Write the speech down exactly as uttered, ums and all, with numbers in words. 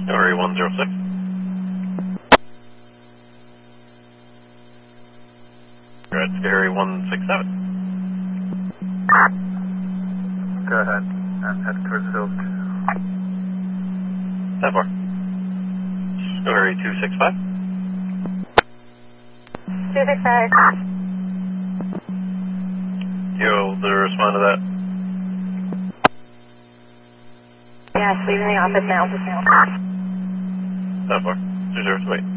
Area one zero six. You're at Area one six seven. Go ahead. I'm heading towards Hills. That far. Area two six five. two six five. You able to respond to that? Yes, leaving the office now. That far. Two zero, wait.